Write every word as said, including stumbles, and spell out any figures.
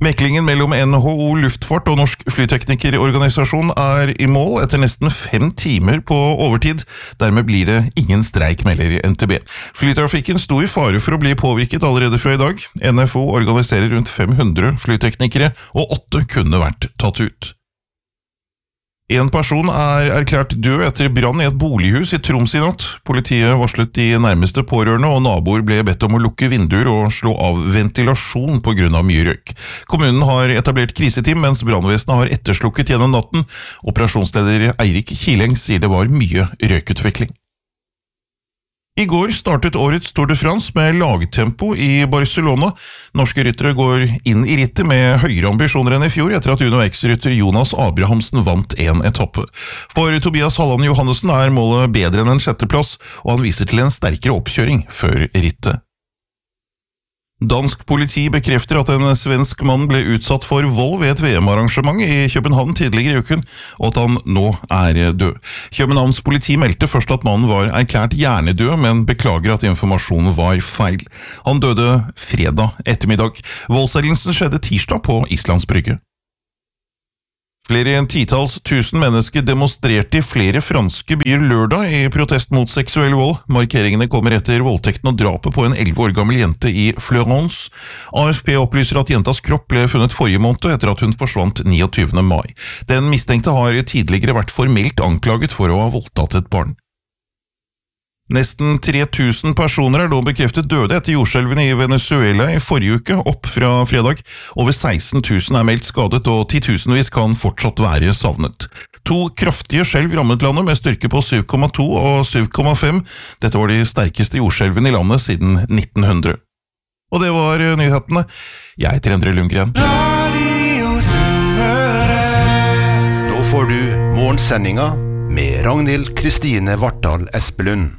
Meklingen mellom N H O Luftfart og Norsk Flyteknikerorganisasjon er i mål etter nesten fem timer på overtid. Dermed blir det ingen streik, melder N T B. Flytrafikken sto i fare for å bli påvirket allerede fra i dag. N F O organiserer rundt fem hundre flyteknikere, og åtte kunne vært tatt ut. En person er erklært død etter brann i et bolighus i Troms i natt. Politiet varslet de nærmeste pårørende, og naboer ble bedt om å lukke vinduer og slå av ventilasjon på grunn av mye røyk. Kommunen har etablert kriseteam, mens brannvesenet har etterslukket gjennom natten. Operasjonsleder Eirik Kileng sier det var mye røykutvikling. I går startet årets Tour de France med lagtempo i Barcelona. Norske ryttere går inn i rittet med høyere ambisjoner enn i fjor, etter at Uno X-rytter Jonas Abrahamsen vant en etappe. For Tobias Halland Johannessen er målet bedre enn en sjetteplass, og han viser til en sterkere oppkjøring før rittet. Dansk politi bekrefter at en svensk mann ble utsatt for vold ved et V M-arrangement i København tidligere i uken, og at han nå er død. Københavns politi meldte først at mannen var erklært hjernedød, men beklager at informasjonen var feil. Han døde fredag ettermiddag. Voldshendelsen skjedde tirsdag på Islands Brygge. Flere titals tusen mennesker demonstrerte i flere franske byer lørdag i protest mot seksuell vold. Markeringene kommer etter voldtekten og drapet på en elleve år gammel jente i Florence. A F P opplyser at jentas kropp ble funnet forrige måned etter at hun forsvant niogtyvende mai. Den mistenkte har tidligere vært formelt anklaget for å ha voldtatt et barn. Nesten tre tusen personer er nå bekreftet døde etter jordskjelvene i Venezuela i forrige uke, opp fra fredag. Over seksten tusen er meldt skadet, og titusenvis kan fortsatt være savnet. To kraftige skjelv rammet landet med styrke på syv komma to og syv komma fem. Dette var de sterkeste jordskjelvene i landet siden nitten hundre. Og det var nyhetene. Jeg heter Endre Lundgren. Nå får du morgensendinga med Ragnhild Kristine Vartdal Espelund.